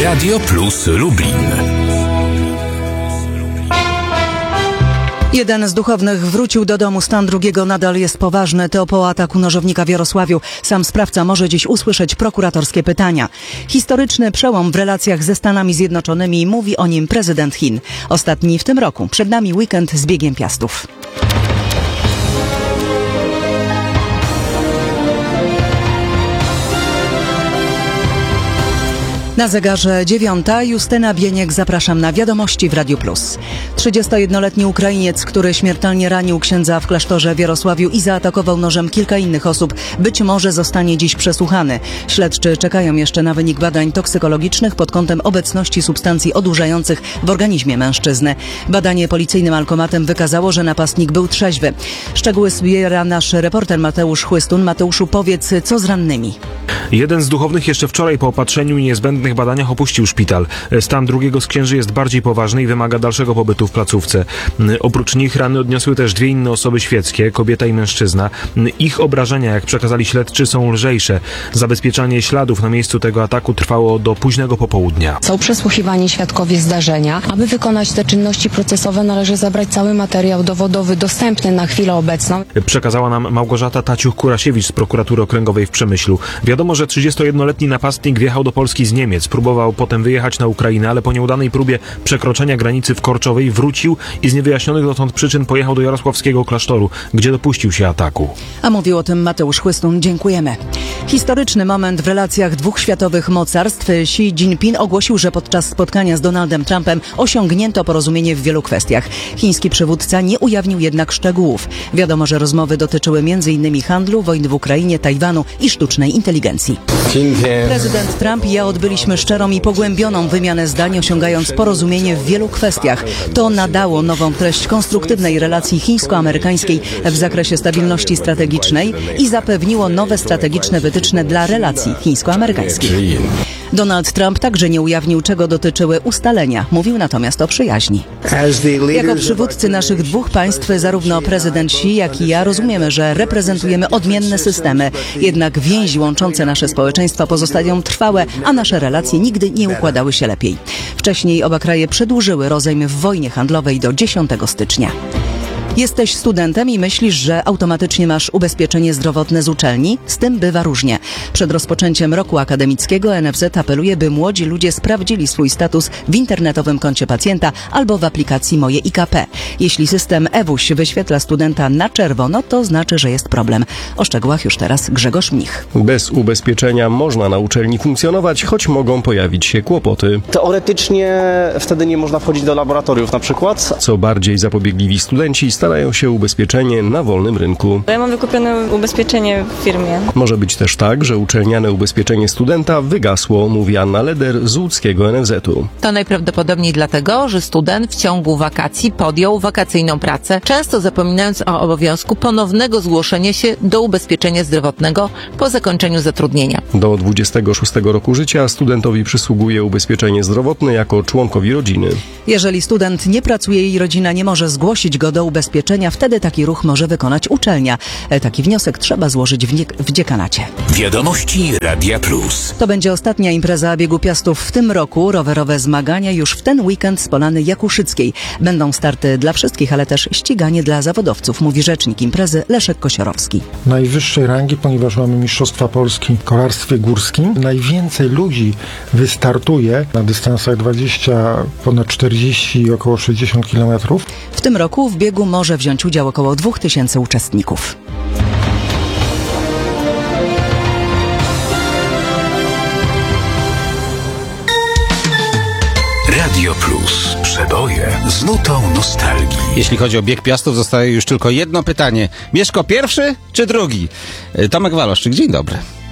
Radio Plus Lublin. Jeden z duchownych wrócił do domu. Stan drugiego nadal jest poważny. To po ataku nożownika w Jarosławiu. Sam sprawca może dziś usłyszeć prokuratorskie pytania. Historyczny przełom w relacjach ze Stanami Zjednoczonymi, mówi o nim prezydent Chin. Ostatni w tym roku. Przed nami weekend z biegiem piastów. Na zegarze 9. Justyna Bieniek, zapraszam na wiadomości w Radiu Plus. 31-letni Ukrainiec, który śmiertelnie ranił księdza w klasztorze w Jarosławiu i zaatakował nożem kilka innych osób, być może zostanie dziś przesłuchany. Śledczy czekają jeszcze na wynik badań toksykologicznych pod kątem obecności substancji odurzających w organizmie mężczyzny. Badanie policyjnym alkomatem wykazało, że napastnik był trzeźwy. Szczegóły zbiera nasz reporter Mateusz Chłystun. Mateuszu, powiedz, co z rannymi? Jeden z duchownych jeszcze wczoraj po opatrzeniu i niezbędnych badaniach opuścił szpital. Stan drugiego z księży jest bardziej poważny i wymaga dalszego pobytu w placówce. Oprócz nich rany odniosły też dwie inne osoby świeckie, kobieta i mężczyzna. Ich obrażenia, jak przekazali śledczy, są lżejsze. Zabezpieczanie śladów na miejscu tego ataku trwało do późnego popołudnia. Są przesłuchiwani świadkowie zdarzenia. Aby wykonać te czynności procesowe, należy zabrać cały materiał dowodowy dostępny na chwilę obecną. Przekazała nam Małgorzata Taciuch-Kurasiewicz z prokuratury okręgowej w Przemyślu. Wiadomo, że 31-letni napastnik wjechał do Polski z Niemiec. Próbował potem wyjechać na Ukrainę, ale po nieudanej próbie przekroczenia granicy w Korczowej wrócił i z niewyjaśnionych dotąd przyczyn pojechał do jarosławskiego klasztoru, gdzie dopuścił się ataku. A mówił o tym Mateusz Chłystun. Dziękujemy. Historyczny moment w relacjach dwóch światowych mocarstw. Xi Jinping ogłosił, że podczas spotkania z Donaldem Trumpem osiągnięto porozumienie w wielu kwestiach. Chiński przywódca nie ujawnił jednak szczegółów. Wiadomo, że rozmowy dotyczyły m.in. handlu, wojny w Ukrainie, Tajwanu i sztucznej inteligencji. Prezydent Trump i ja odbyliśmy szczerą i pogłębioną wymianę zdań, osiągając porozumienie w wielu kwestiach. To nadało nową treść konstruktywnej relacji chińsko-amerykańskiej w zakresie stabilności strategicznej i zapewniło nowe strategiczne wytyczne dla relacji chińsko-amerykańskich. Donald Trump także nie ujawnił, czego dotyczyły ustalenia. Mówił natomiast o przyjaźni. Jako przywódcy naszych dwóch państw, zarówno prezydent Xi, jak i ja, rozumiemy, że reprezentujemy odmienne systemy. Jednak więzi łączące nasze społeczeństwa pozostają trwałe, a nasze relacje nigdy nie układały się lepiej. Wcześniej oba kraje przedłużyły rozejm w wojnie handlowej do 10 stycznia. Jesteś studentem i myślisz, że automatycznie masz ubezpieczenie zdrowotne z uczelni? Z tym bywa różnie. Przed rozpoczęciem roku akademickiego NFZ apeluje, by młodzi ludzie sprawdzili swój status w internetowym koncie pacjenta albo w aplikacji Moje IKP. Jeśli system EWUŚ wyświetla studenta na czerwono, to znaczy, że jest problem. O szczegółach już teraz Grzegorz Mnich. Bez ubezpieczenia można na uczelni funkcjonować, choć mogą pojawić się kłopoty. Teoretycznie wtedy nie można wchodzić do laboratoriów na przykład. Co bardziej zapobiegliwi studenci starają się ubezpieczenie na wolnym rynku. Ja mam wykupione ubezpieczenie w firmie. Może być też tak, że uczelniane ubezpieczenie studenta wygasło, mówi Anna Leder z łódzkiego NFZ-u. To najprawdopodobniej dlatego, że student w ciągu wakacji podjął wakacyjną pracę, często zapominając o obowiązku ponownego zgłoszenia się do ubezpieczenia zdrowotnego po zakończeniu zatrudnienia. Do 26 roku życia studentowi przysługuje ubezpieczenie zdrowotne jako członkowi rodziny. Jeżeli student nie pracuje i rodzina nie może zgłosić go do ubezpieczenia, wtedy taki ruch może wykonać uczelnia. Taki wniosek trzeba złożyć w dziekanacie. Wiadomości Radia Plus. To będzie ostatnia impreza Biegu Piastów w tym roku. Rowerowe zmagania już w ten weekend z Polany Jakuszyckiej. Będą starty dla wszystkich, ale też ściganie dla zawodowców, mówi rzecznik imprezy Leszek Kosiorowski. Najwyższej rangi, ponieważ mamy Mistrzostwa Polski w kolarstwie górskim. Najwięcej ludzi wystartuje na dystansach 20, ponad 40 i około 60 km. W tym roku w biegu może wziąć udział około 2000 uczestników. Radio Plus. Przeboje z nutą nostalgii. Jeśli chodzi o bieg piastów, zostaje już tylko jedno pytanie. Mieszko pierwszy czy drugi? Tomek Waloszczyk, dzień dobry.